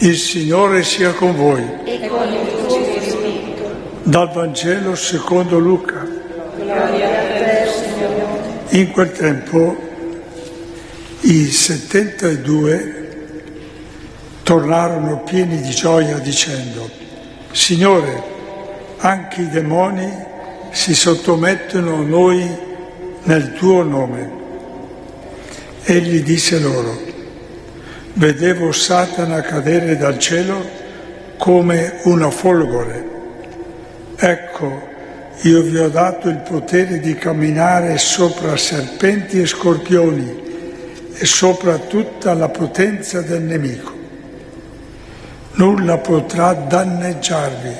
Il Signore sia con voi. E con il tuo spirito. Dal Vangelo secondo Luca. Gloria a te, Signore. In quel tempo i 72 tornarono pieni di gioia dicendo: Signore, anche i demoni si sottomettono a noi nel tuo nome. Egli disse loro: vedevo Satana cadere dal cielo come una folgore. Ecco, io vi ho dato il potere di camminare sopra serpenti e scorpioni e sopra tutta la potenza del nemico. Nulla potrà danneggiarvi.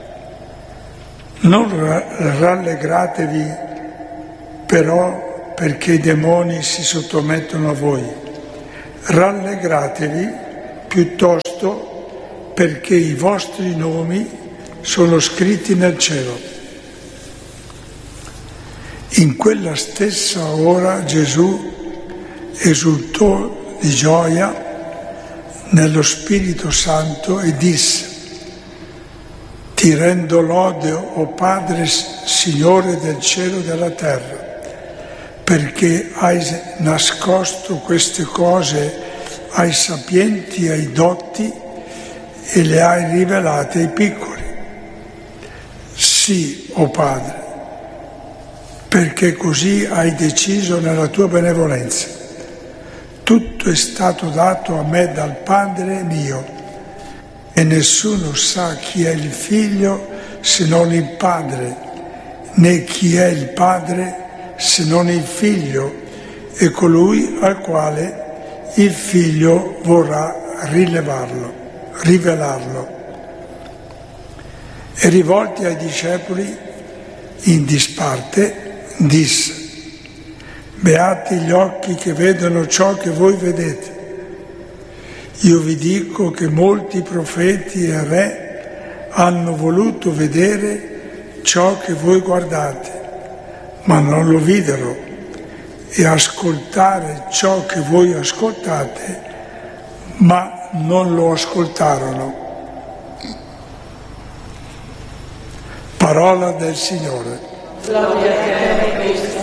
Non rallegratevi però perché i demoni si sottomettono a voi. Rallegratevi piuttosto perché i vostri nomi sono scritti nel cielo. In quella stessa ora Gesù esultò di gioia nello Spirito Santo e disse: Ti rendo lode, o Padre, Signore del cielo e della terra, perché hai nascosto queste cose ai sapienti e ai dotti e le hai rivelate ai piccoli. Sì, o Padre, perché così hai deciso nella tua benevolenza. Tutto è stato dato a me dal Padre mio, e nessuno sa chi è il Figlio se non il Padre, né chi è il Padre se non il Figlio e colui al quale il Figlio vorrà rivelarlo. E rivolti ai discepoli in disparte disse: beati gli occhi che vedono ciò che voi vedete. Io vi dico che molti profeti e re hanno voluto vedere ciò che voi guardate, ma non lo videro, e ascoltare ciò che voi ascoltate, ma non lo ascoltarono. Parola del Signore. Gloria a te, Cristo.